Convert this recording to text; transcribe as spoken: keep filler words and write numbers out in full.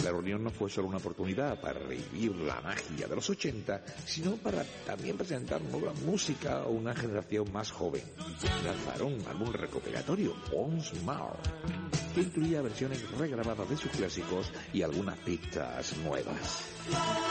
La reunión no fue solo una oportunidad para revivir la magia de los ochenta, sino para también presentar nueva música a una generación más joven. Lanzaron un álbum recopilatorio, Once More, que incluía versiones regrabadas de sus clásicos y algunas pistas nuevas.